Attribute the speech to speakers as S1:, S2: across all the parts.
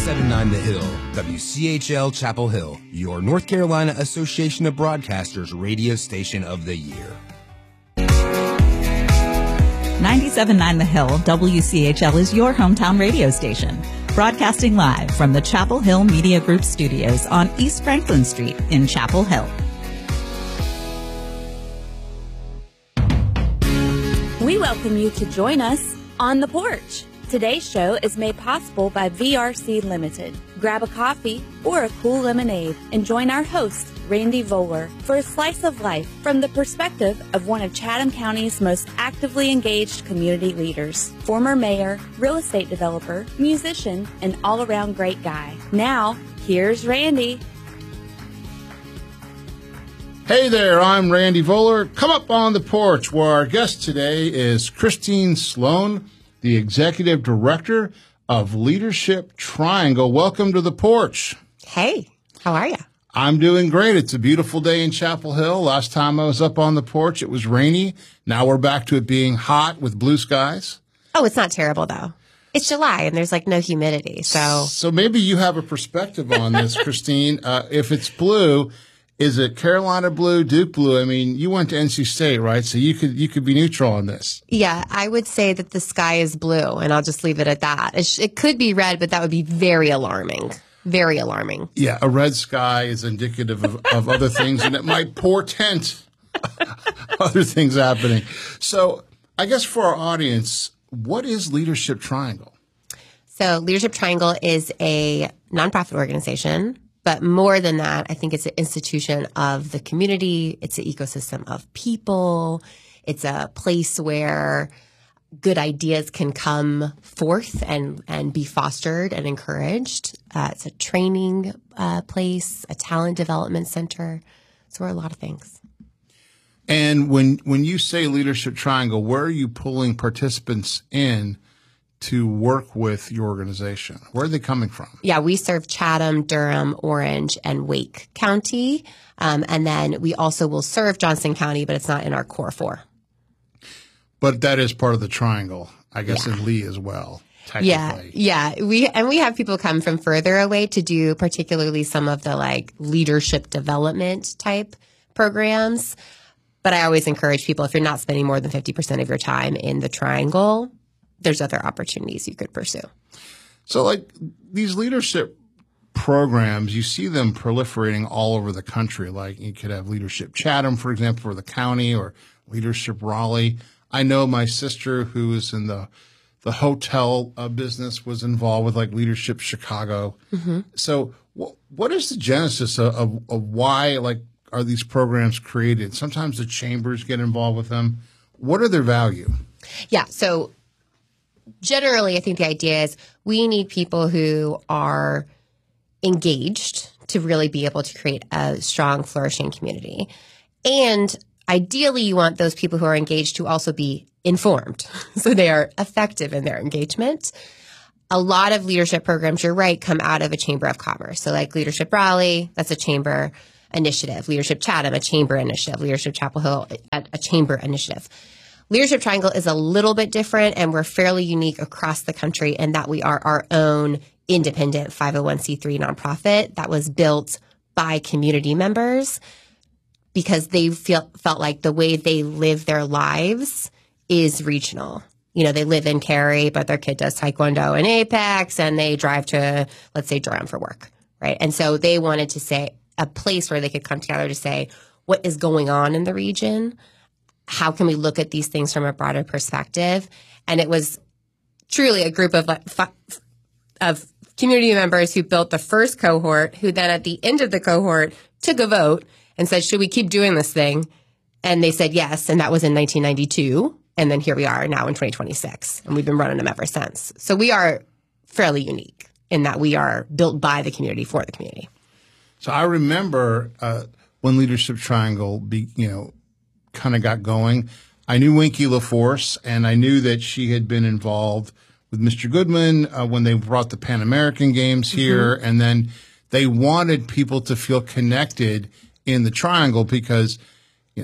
S1: 97.9 The Hill, WCHL Chapel Hill, your North Carolina Association of Broadcasters radio station of the year.
S2: 97.9 The Hill, WCHL is your hometown radio station. Broadcasting live from the Chapel Hill Media Group studios on East Franklin Street in Chapel Hill.
S3: We welcome you to join us on the porch. Today's show is made possible by VRC Limited. Grab a coffee or a cool lemonade and join our host, Randy Voller, for a slice of life from the perspective of one of Chatham County's most actively engaged community leaders, former mayor, real estate developer, musician, and all-around great guy. Now, here's Randy.
S4: Hey there, I'm Randy Voller. Come up on the porch, where our guest today is Christine Sloan, the Executive Director of Leadership Triangle. Welcome to the porch.
S5: Hey, how are you?
S4: I'm doing great. It's a beautiful day in Chapel Hill. Last time I was up on the porch, it was rainy. Now we're back to it being hot with blue skies.
S5: Oh, it's not terrible, though. It's July, and there's, no humidity, so...
S4: So maybe you have a perspective on this, Christine. If it's blue... Is it Carolina blue, Duke blue? I mean, you went to NC State, right? So you could be neutral on this.
S5: Yeah, I would say that the sky is blue, and I'll just leave it at that. It could be red, but that would be very alarming. Very alarming.
S4: Yeah, a red sky is indicative of other things, and it might portend other things happening. So I guess for our audience, what is Leadership Triangle?
S5: So Leadership Triangle is a nonprofit organization. But more than that, I think it's an institution of the community. It's an ecosystem of people. It's a place where good ideas can come forth and be fostered and encouraged. It's a training place, a talent development center. So we're a lot of things.
S4: And when you say Leadership Triangle, where are you pulling participants in to work with your organization? Where are they coming from?
S5: Yeah, we serve Chatham, Durham, Orange, and Wake County. And then we also will serve Johnson County, but it's not in our core four.
S4: But that is part of the triangle, I guess, in Lee as well, technically.
S5: Yeah. We have people come from further away to do particularly some of the leadership development type programs. But I always encourage people, if you're not spending more than 50% of your time in the triangle, there's other opportunities you could pursue.
S4: So these leadership programs, you see them proliferating all over the country. Like you could have Leadership Chatham, for example, for the county, or Leadership Raleigh. I know my sister, who is in the hotel business, was involved with Leadership Chicago. Mm-hmm. So what is the genesis of why are these programs created? Sometimes the chambers get involved with them. What are their value?
S5: Yeah, so generally, I think the idea is we need people who are engaged to really be able to create a strong, flourishing community. And ideally, you want those people who are engaged to also be informed, so they are effective in their engagement. A lot of leadership programs, you're right, come out of a chamber of commerce. So Leadership Raleigh, that's a chamber initiative. Leadership Chatham, a chamber initiative. Leadership Chapel Hill, a chamber initiative. Leadership Triangle is a little bit different, and we're fairly unique across the country in that we are our own independent 501c3 nonprofit that was built by community members because they felt like the way they live their lives is regional. You know, they live in Cary, but their kid does taekwondo in Apex, and they drive to, let's say, Durham for work, right? And so they wanted to say a place where they could come together to say, what is going on in the region? How can we look at these things from a broader perspective? And it was truly a group of community members who built the first cohort, who then at the end of the cohort took a vote and said, should we keep doing this thing? And they said yes, and that was in 1992. And then here we are now in 2026, and we've been running them ever since. So we are fairly unique in that we are built by the community for the community.
S4: So I remember when Leadership Triangle kind of got going. I knew Winky LaForce, and I knew that she had been involved with Mr. Goodman when they brought the Pan American Games here, mm-hmm. and then they wanted people to feel connected in the Triangle because,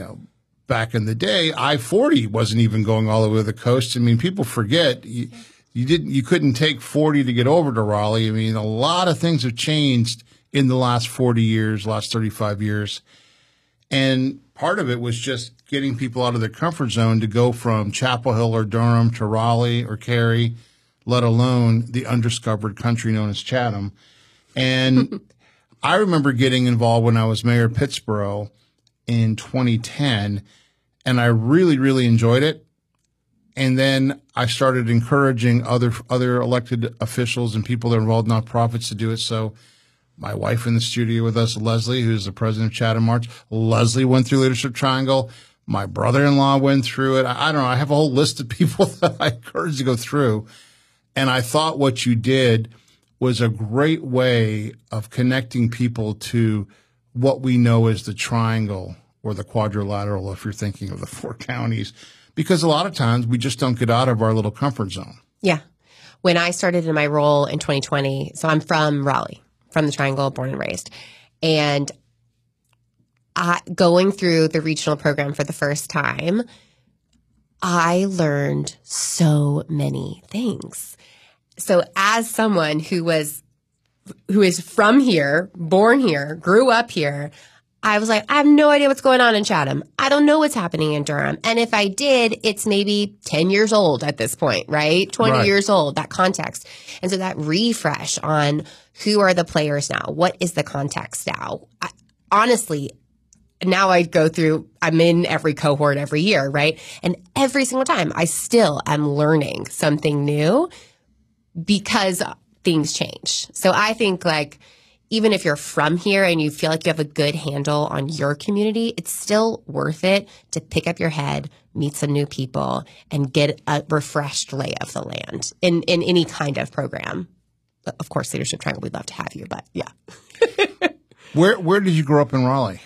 S4: back in the day, I-40 wasn't even going all the way to the coast. I mean, people forget you couldn't take 40 to get over to Raleigh. I mean, a lot of things have changed in the last 40 years, last 35 years. And part of it was just getting people out of their comfort zone to go from Chapel Hill or Durham to Raleigh or Cary, let alone the undiscovered country known as Chatham. And I remember getting involved when I was mayor of Pittsboro in 2010, and I really, really enjoyed it. And then I started encouraging other elected officials and people that are involved in nonprofits to do it. So my wife in the studio with us, Leslie, who's the president of Chatham March. Leslie went through Leadership Triangle. My brother-in-law went through it. I don't know. I have a whole list of people that I encourage to go through. And I thought what you did was a great way of connecting people to what we know as the triangle or the quadrilateral, if you're thinking of the 4 counties. Because a lot of times we just don't get out of our little comfort zone.
S5: Yeah. When I started in my role in 2020, so I'm from Raleigh, from the Triangle, born and raised. And going through the regional program for the first time, I learned so many things. So as someone who is from here, born here, grew up here, I was like, I have no idea what's going on in Chatham. I don't know what's happening in Durham. And if I did, it's maybe 10 years old at this point, right? 20 years old, that context. And so that refresh on who are the players now? What is the context now? Honestly, now I'm in every cohort every year, right? And every single time I still am learning something new because things change. So I think even if you're from here and you feel like you have a good handle on your community, it's still worth it to pick up your head, meet some new people, and get a refreshed lay of the land in any kind of program. Of course, Leadership Triangle, we'd love to have you, but yeah.
S4: Where did you grow up in Raleigh?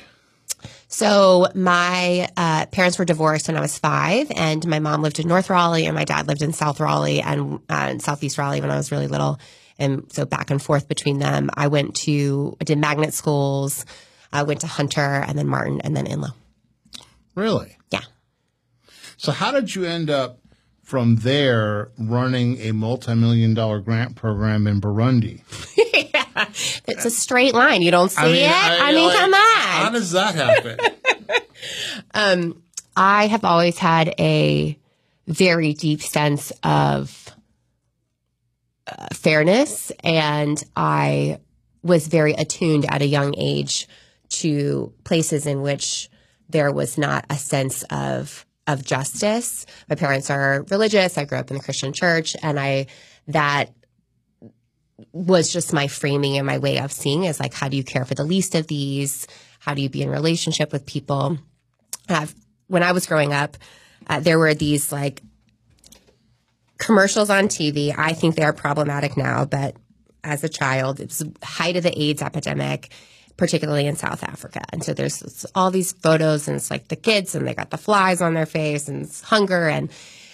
S5: So my parents were divorced when I was 5, and my mom lived in North Raleigh, and my dad lived in South Raleigh and Southeast Raleigh when I was really little. And so back and forth between them, I did magnet schools. I went to Hunter and then Martin and then Inlow.
S4: Really?
S5: Yeah.
S4: So how did you end up from there running a multi-million-dollar grant program in Burundi?
S5: Yeah. It's a straight line. You don't see it? I mean, come on.
S4: How does that happen?
S5: I have always had a very deep sense of fairness, and I was very attuned at a young age to places in which there was not a sense of justice. My parents are religious. I grew up in the Christian church, and that was just my framing and my way of seeing is how do you care for the least of these? How do you be in relationship with people? When I was growing up, there were these commercials on TV. I think they are problematic now, but as a child, it was the height of the AIDS epidemic, particularly in South Africa. And so there's all these photos, and it's the kids, and they got the flies on their face, and it's hunger. And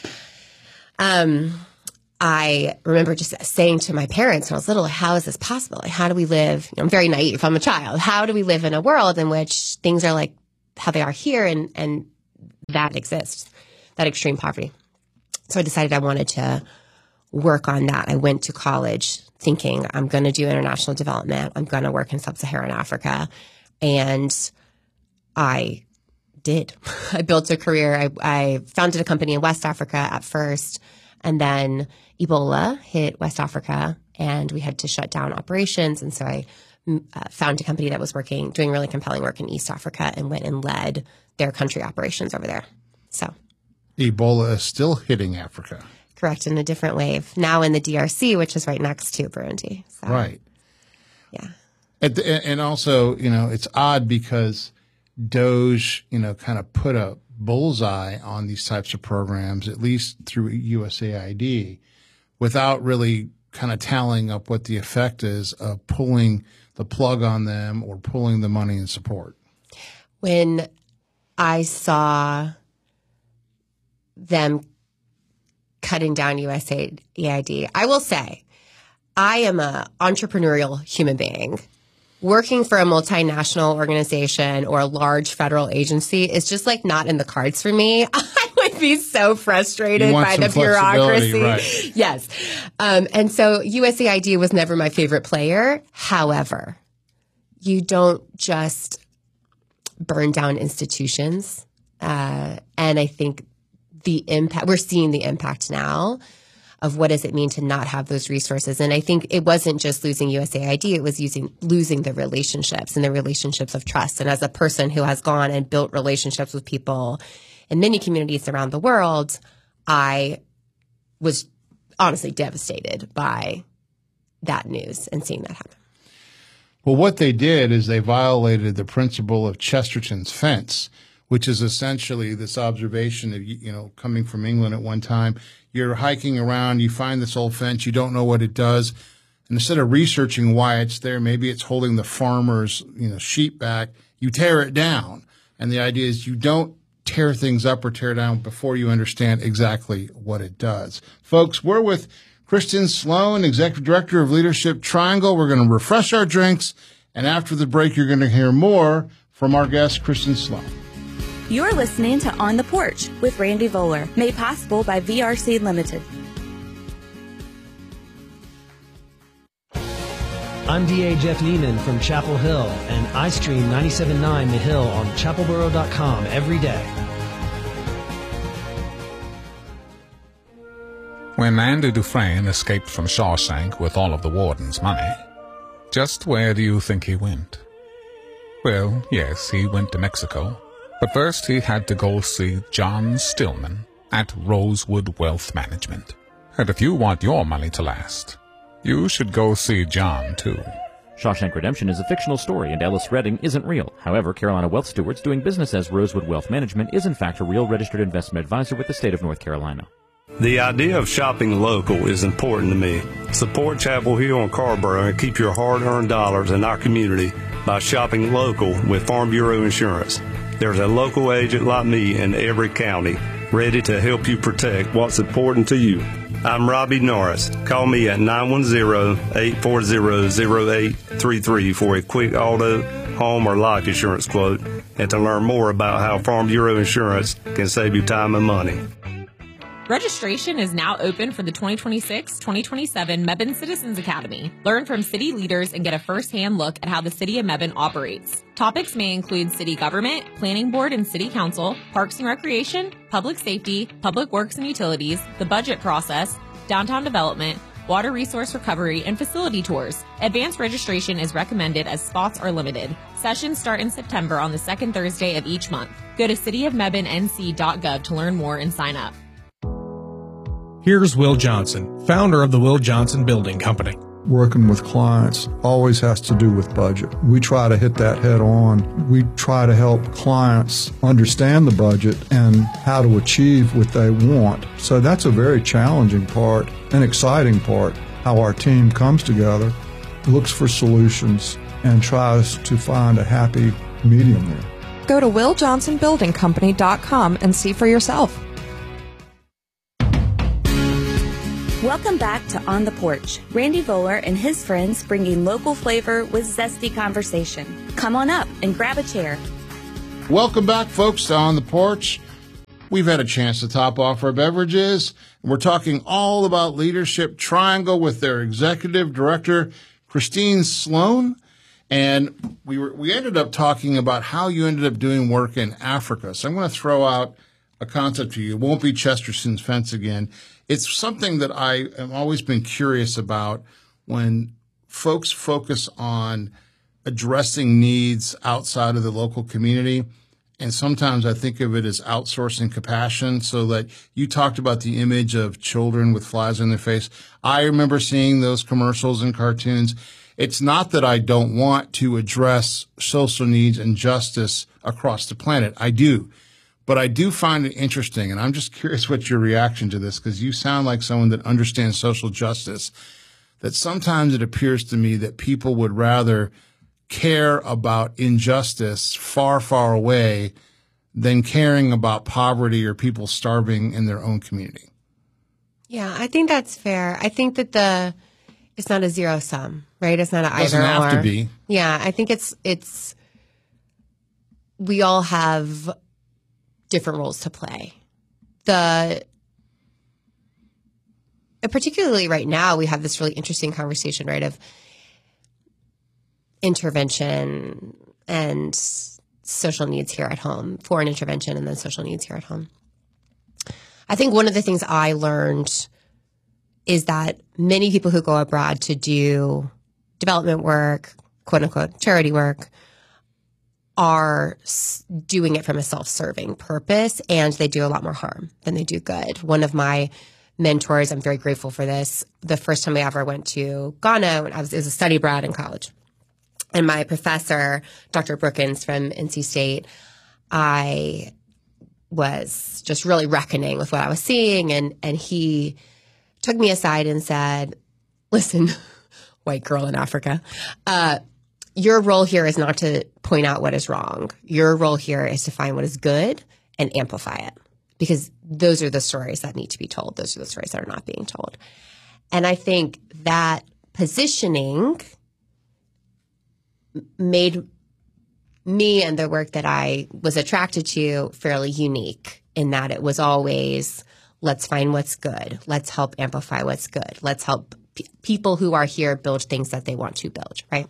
S5: I remember just saying to my parents when I was little, how is this possible? How do we live? I'm very naive. I'm a child. How do we live in a world in which things are how they are here, and that exists, that extreme poverty? So I decided I wanted to work on that. I went to college thinking I'm going to do international development. I'm going to work in sub-Saharan Africa. And I did. I built a career. I founded a company in West Africa at first. And then Ebola hit West Africa, and we had to shut down operations. And so I found a company that was doing really compelling work in East Africa, and went and led their country operations over there. So
S4: Ebola is still hitting Africa.
S5: Correct, in a different wave. Now in the DRC, which is right next to Burundi. So,
S4: right.
S5: Yeah.
S4: And also, it's odd because DOGE, kind of put a bullseye on these types of programs, at least through USAID, without really kind of tallying up what the effect is of pulling the plug on them or pulling the money and support.
S5: When I saw them cutting down USAID, I will say I am an entrepreneurial human being. Working for a multinational organization or a large federal agency is just not in the cards for me. I would be so frustrated by the bureaucracy.
S4: Right.
S5: Yes. And so USAID was never my favorite player. However, you don't just burn down institutions. And I think we're seeing the impact now of what does it mean to not have those resources. And I think it wasn't just losing USAID, it was losing the relationships and the relationships of trust. And as a person who has gone and built relationships with people in many communities around the world, I was honestly devastated by that news and seeing that happen.
S4: Well, what they did is they violated the principle of Chesterton's fence, which is essentially this observation of, coming from England at one time. You're hiking around, you find this old fence, you don't know what it does. And instead of researching why it's there, maybe it's holding the farmer's, sheep back, you tear it down. And the idea is you don't tear things up or tear down before you understand exactly what it does. Folks, we're with Kristen Sloan, Executive Director of Leadership Triangle. We're going to refresh our drinks. And after the break, you're going to hear more from our guest, Kristen Sloan.
S3: You're listening to On the Porch with Randy Voller, made possible by VRC Limited.
S6: I'm DA Jeff Neiman from Chapel Hill, and I stream 97.9 The Hill on chapelboro.com every day.
S7: When Andy Dufresne escaped from Shawshank with all of the warden's money, just where do you think he went? Well, yes, he went to Mexico. But first, he had to go see John Stillman at Rosewood Wealth Management. And if you want your money to last, you should go see John, too.
S8: Shawshank Redemption is a fictional story, and Ellis Redding isn't real. However, Carolina Wealth Stewards doing business as Rosewood Wealth Management is in fact a real registered investment advisor with the state of North Carolina.
S9: The idea of shopping local is important to me. Support Chapel Hill and Carrboro and keep your hard-earned dollars in our community by shopping local with Farm Bureau Insurance. There's a local agent like me in every county ready to help you protect what's important to you. I'm Robbie Norris. Call me at 910-840-0833 for a quick auto, home, or life insurance quote and to learn more about how Farm Bureau Insurance can save you time and money.
S10: Registration is now open for the 2026-2027 Mebane Citizens Academy. Learn from city leaders and get a first-hand look at how the city of Mebane operates. Topics may include city government, planning board and city council, parks and recreation, public safety, public works and utilities, the budget process, downtown development, water resource recovery, and facility tours. Advanced registration is recommended as spots are limited. Sessions start in September on the second Thursday of each month. Go to cityofmebanenc.gov to learn more and sign up.
S11: Here's Will Johnson, founder of the Will Johnson Building Company.
S12: Working with clients always has to do with budget. We try to hit that head on. We try to help clients understand the budget and how to achieve what they want. So that's a very challenging part and exciting part, how our team comes together, looks for solutions, and tries to find a happy medium there.
S13: Go to willjohnsonbuildingcompany.com and see for yourself.
S3: Welcome back to On the Porch. Randy Voller and his friends bringing local flavor with zesty conversation. Come on up and grab a chair.
S4: Welcome back, folks, to On the Porch. We've had a chance to top off our beverages. We're talking all about Leadership Triangle with their executive director, Kristen Sloan. And we ended up talking about how you ended up doing work in Africa. So I'm going to throw out a concept to you. It won't be Chesterton's fence again. It's something that I have always been curious about when folks focus on addressing needs outside of the local community. And sometimes I think of it as outsourcing compassion. So that you talked about the image of children with flies in their face. I remember seeing those commercials and cartoons. It's not that I don't want to address social needs and justice across the planet. I do. But I do find it interesting, and I'm just curious what your reaction to this, because you sound like someone that understands social justice, that sometimes it appears to me that people would rather care about injustice far, far away than caring about poverty or people starving in their own community.
S5: Yeah, I think that's fair. I think that it's not a zero sum, right? It's not an either or.
S4: Doesn't have to be.
S5: Yeah, I think it's we all have different roles to play. particularly right now, we have this really interesting conversation, right, of intervention and social needs here at home, foreign intervention and then social needs here at home. I think one of the things I learned is that many people who go abroad to do development work, quote unquote, charity work, are doing it from a self-serving purpose, and they do a lot more harm than they do good. One of my mentors, I'm very grateful for this, the first time I ever went to Ghana, it was a study abroad in college. And my professor, Dr. Brookins from NC State, I was just really reckoning with what I was seeing, and he took me aside and said, listen, white girl in Africa, your role here is not to point out what is wrong. Your role here is to find what is good and amplify it, because those are the stories that need to be told. Those are the stories that are not being told. And I think that positioning made me and the work that I was attracted to fairly unique, in that it was always, let's find what's good. Let's help amplify what's good. Let's help people who are here build things that they want to build, right?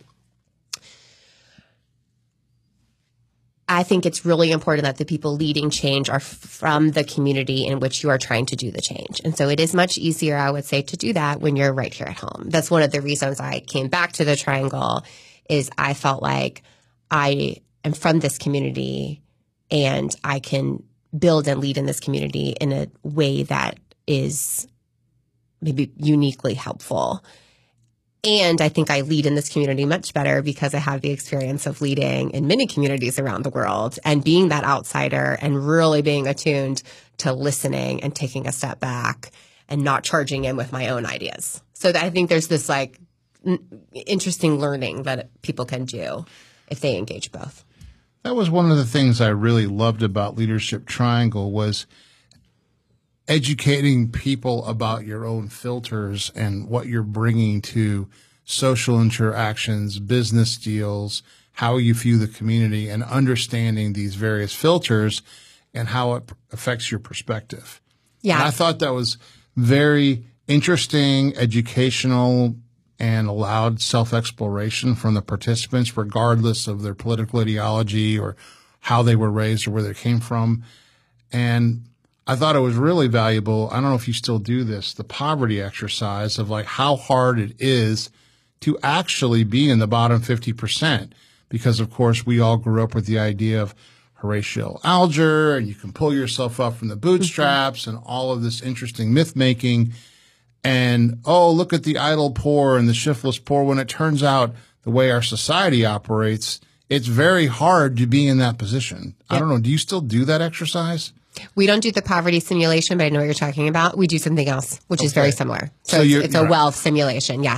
S5: I think it's really important that the people leading change are from the community in which you are trying to do the change. And so it is much easier, I would say, to do that when you're right here at home. That's one of the reasons I came back to the Triangle, is I felt like I am from this community and I can build and lead in this community in a way that is maybe uniquely helpful. And I think I lead in this community much better because I have the experience of leading in many communities around the world and being that outsider and really being attuned to listening and taking a step back and not charging in with my own ideas. So I think there's this like interesting learning that people can do if they engage both.
S4: That was one of the things I really loved about Leadership Triangle, was educating people about your own filters and what you're bringing to social interactions, business deals, how you view the community, and understanding these various filters and how it affects your perspective.
S5: Yeah.
S4: And I thought that was very interesting, educational, and allowed self-exploration from the participants, regardless of their political ideology or how they were raised or where they came from. And I thought it was really valuable. I don't know if you still do this, the poverty exercise of like how hard it is to actually be in the bottom 50%. Because of course we all grew up with the idea of Horatio Alger, and you can pull yourself up from the bootstraps and all of this interesting myth making. And, oh, look at the idle poor and the shiftless poor, when it turns out the way our society operates, it's very hard to be in that position. Yep. I don't know. Do you still do that exercise?
S5: We don't do the poverty simulation, but I know what you're talking about. We do something else, which is very similar. So it's a wealth simulation. Yeah.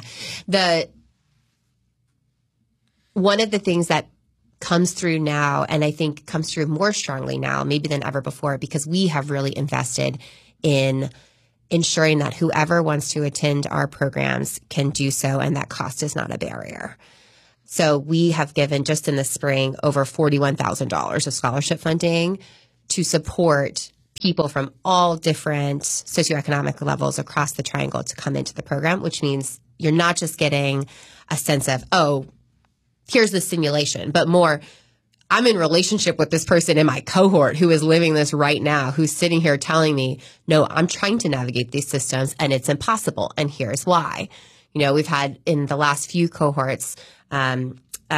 S5: One of the things that comes through now, and I think comes through more strongly now, maybe than ever before, because we have really invested in ensuring that whoever wants to attend our programs can do so, and that cost is not a barrier. So we have given, just in the spring, over $41,000 of scholarship funding to support people from all different socioeconomic levels across the Triangle to come into the program, which means you're not just getting a sense of, oh, here's the simulation, but more, I'm in relationship with this person in my cohort who is living this right now, who's sitting here telling me, no, I'm trying to navigate these systems and it's impossible. And here's why. You know, we've had in the last few cohorts, a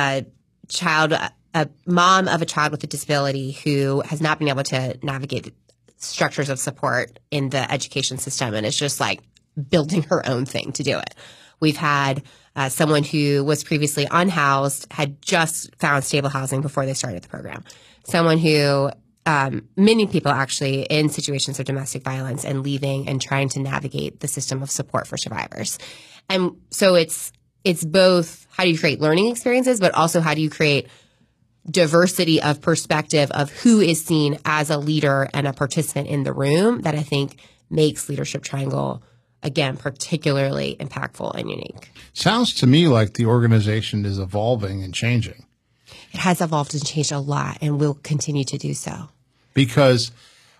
S5: mom of a child with a disability who has not been able to navigate structures of support in the education system and is just like building her own thing to do it. We've had someone who was previously unhoused, had just found stable housing before they started the program. Someone who, many people actually in situations of domestic violence and leaving and trying to navigate the system of support for survivors. And so it's both how do you create learning experiences, but also how do you create diversity of perspective of who is seen as a leader and a participant in the room that I think makes Leadership Triangle, again, particularly impactful and unique.
S4: Sounds to me like the organization is evolving and changing.
S5: It has evolved and changed a lot and will continue to do so.
S4: Because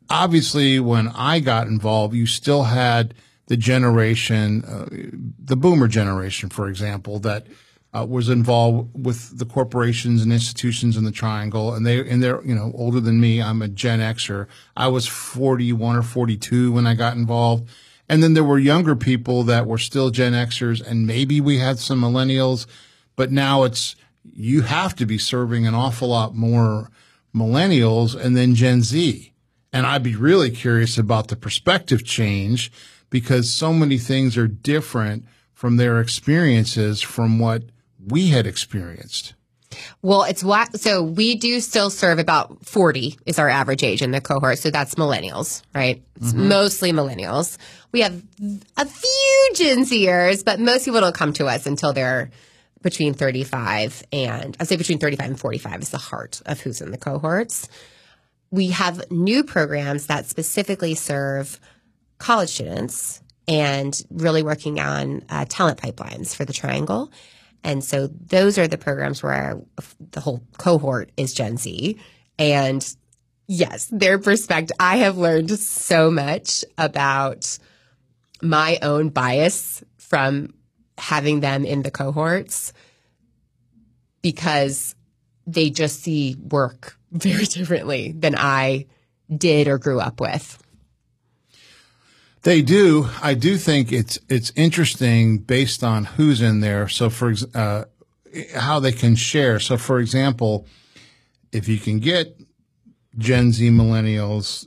S4: obviously when I got involved, you still had the generation, the boomer generation, for example, that was involved with the corporations and institutions in the Triangle, and they're older than me. I'm a Gen Xer. I was 41 or 42 when I got involved, and then there were younger people that were still Gen Xers, and maybe we had some millennials, but now you have to be serving an awful lot more millennials and then Gen Z, and I'd be really curious about the perspective change because so many things are different from their experiences from what we had experienced.
S5: Well, so we do still serve about 40 is our average age in the cohort. So that's millennials, right? It's mostly millennials. We have a few Gen Zers, but most people don't come to us until they're between 35 and I'd say between 35 and 45 is the heart of who's in the cohorts. We have new programs that specifically serve college students and really working on talent pipelines for the Triangle. And so those are the programs where the whole cohort is Gen Z. And yes, their perspective, I have learned so much about my own bias from having them in the cohorts because they just see work very differently than I did or grew up with.
S4: They do. I do think it's interesting based on who's in there. So for how they can share. So for example, if you can get Gen Z millennials,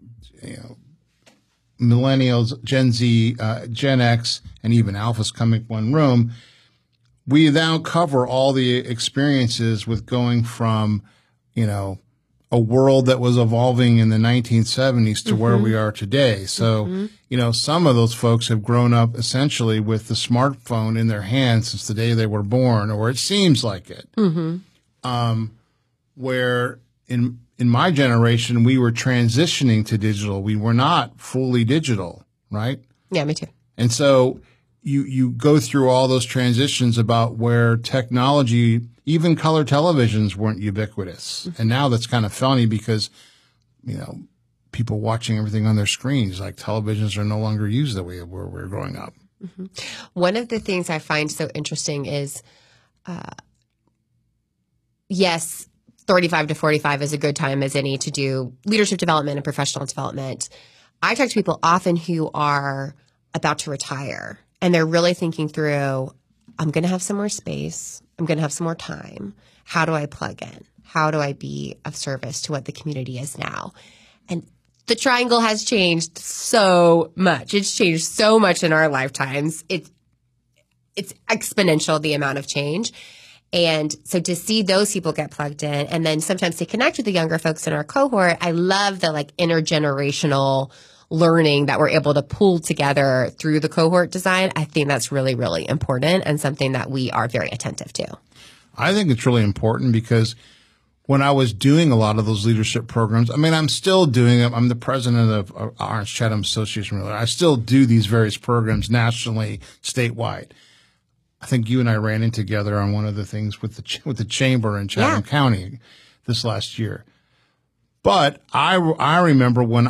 S4: Gen Z, Gen X, and even Alphas coming one room, we now cover all the experiences with going from, a world that was evolving in the 1970s to where we are today. So, some of those folks have grown up essentially with the smartphone in their hands since the day they were born, or it seems like it. Where in my generation, we were transitioning to digital. We were not fully digital, right?
S5: Yeah, me too.
S4: And so you go through all those transitions about where technology, even color televisions weren't ubiquitous. And now that's kind of funny because, people watching everything on their screens, like televisions are no longer used the way we were growing up.
S5: One of the things I find so interesting is, yes, 35 to 45 is a good time as any to do leadership development and professional development. I talk to people often who are about to retire and they're really thinking through, I'm going to have some more space. I'm going to have some more time. How do I plug in? How do I be of service to what the community is now? And the Triangle has changed so much. It's changed so much in our lifetimes. It's exponential, the amount of change. And so to see those people get plugged in and then sometimes to connect with the younger folks in our cohort, I love the intergenerational learning that we're able to pull together through the cohort design. I think that's really, really important and something that we are very attentive to.
S4: I think it's really important because when I was doing a lot of those leadership programs, I'm still doing them. I'm the president of Orange Chatham Association. I still do these various programs nationally, statewide. I think you and I ran in together on one of the things with the chamber in Chatham County this last year. But I remember when